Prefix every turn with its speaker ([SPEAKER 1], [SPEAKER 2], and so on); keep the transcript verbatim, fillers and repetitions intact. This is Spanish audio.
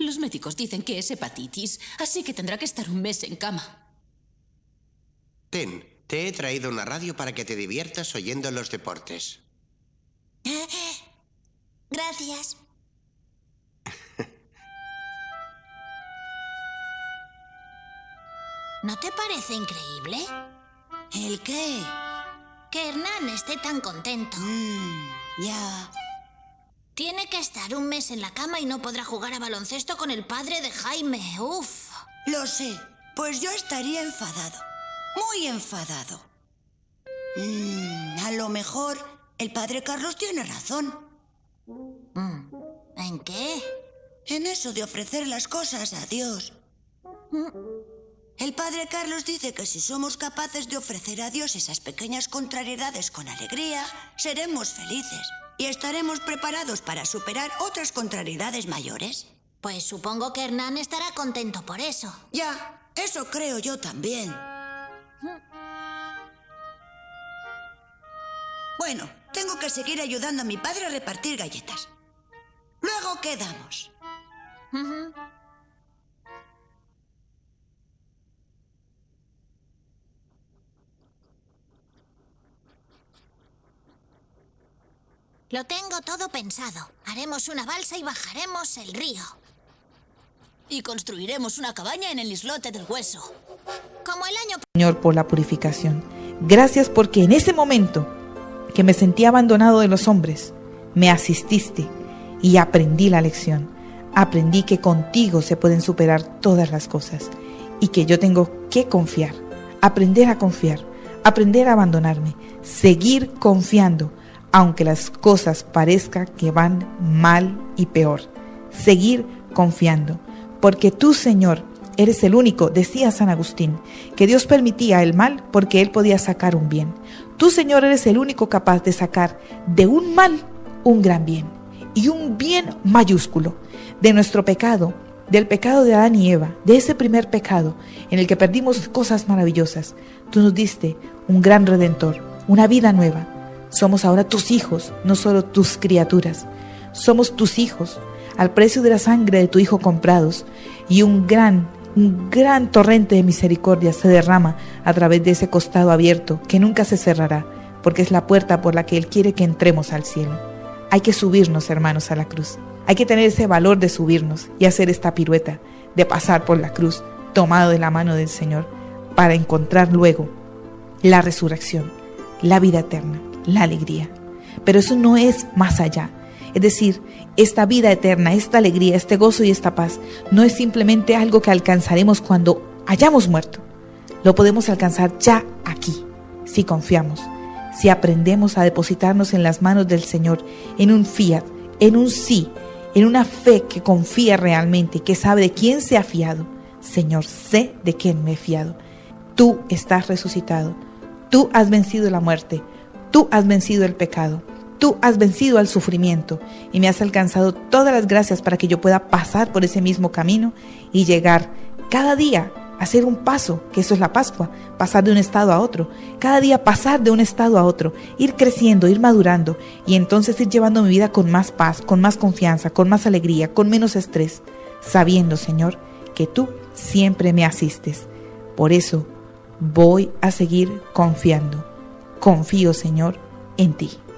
[SPEAKER 1] Los médicos dicen que es hepatitis, así que tendrá que estar un mes en cama.
[SPEAKER 2] Ten, te he traído una radio para que te diviertas oyendo los deportes.
[SPEAKER 3] Gracias. ¿No te parece increíble?
[SPEAKER 4] ¿El qué?
[SPEAKER 3] Que Hernán esté tan contento.
[SPEAKER 4] Mm, ya.
[SPEAKER 3] Tiene que estar un mes en la cama y no podrá jugar a baloncesto con el padre de Jaime. Uf.
[SPEAKER 4] Lo sé. Pues yo estaría enfadado. Muy enfadado. Mm, a lo mejor el padre Carlos tiene razón.
[SPEAKER 3] Mm, ¿en qué?
[SPEAKER 4] En eso de ofrecer las cosas a Dios. Mm. El padre Carlos dice que si somos capaces de ofrecer a Dios esas pequeñas contrariedades con alegría, seremos felices y estaremos preparados para superar otras contrariedades mayores.
[SPEAKER 3] Pues supongo que Hernán estará contento por eso.
[SPEAKER 4] Ya, eso creo yo también. Bueno, tengo que seguir ayudando a mi padre a repartir galletas. Luego quedamos.
[SPEAKER 3] Uh-huh. Lo tengo todo pensado. Haremos una balsa y bajaremos el río.
[SPEAKER 1] Y construiremos una cabaña en el islote del hueso.
[SPEAKER 3] Como el año...
[SPEAKER 5] Señor, por la purificación. Gracias porque en ese momento que me sentía abandonado de los hombres, me asististe y aprendí la lección. Aprendí que contigo se pueden superar todas las cosas y que yo tengo que confiar, aprender a confiar, aprender a abandonarme, seguir confiando, aunque las cosas parezcan que van mal y peor. Seguir confiando, porque tú, Señor, eres el único, decía San Agustín, que Dios permitía el mal porque Él podía sacar un bien. Tú, Señor, eres el único capaz de sacar de un mal un gran bien, y un bien mayúsculo. De nuestro pecado, del pecado de Adán y Eva, de ese primer pecado en el que perdimos cosas maravillosas, tú nos diste un gran redentor, una vida nueva. Somos ahora tus hijos, no solo tus criaturas. Somos tus hijos, al precio de la sangre de tu Hijo comprados, y un gran, un gran torrente de misericordia se derrama a través de ese costado abierto que nunca se cerrará, porque es la puerta por la que Él quiere que entremos al cielo. Hay que subirnos, hermanos, a la cruz. Hay que tener ese valor de subirnos y hacer esta pirueta, de pasar por la cruz, tomado de la mano del Señor, para encontrar luego la resurrección, la vida eterna, la alegría. Pero eso no es más allá. Es decir, esta vida eterna, esta alegría, este gozo y esta paz no es simplemente algo que alcanzaremos cuando hayamos muerto. Lo podemos alcanzar ya aquí, si confiamos, si aprendemos a depositarnos en las manos del Señor, en un fiat, en un sí, en una fe que confía realmente, que sabe de quién se ha fiado. Señor, sé de quién me he fiado. Tú estás resucitado, tú has vencido la muerte, tú has vencido el pecado, tú has vencido al sufrimiento y me has alcanzado todas las gracias para que yo pueda pasar por ese mismo camino y llegar cada día a hacer un paso, que eso es la Pascua, pasar de un estado a otro, cada día pasar de un estado a otro, ir creciendo, ir madurando y entonces ir llevando mi vida con más paz, con más confianza, con más alegría, con menos estrés, sabiendo, Señor, que tú siempre me asistes. Por eso voy a seguir confiando. Confío, Señor, en ti.